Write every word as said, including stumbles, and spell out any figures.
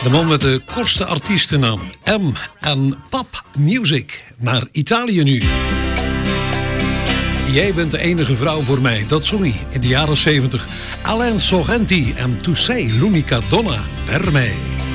De man met de kortste artiestennaam. M en Pop Music. Naar Italië nu. Jij bent de enige vrouw voor mij. Dat zong hij in de jaren zeventig. Alain Sorrenti en Tu sei l'unica donna per me.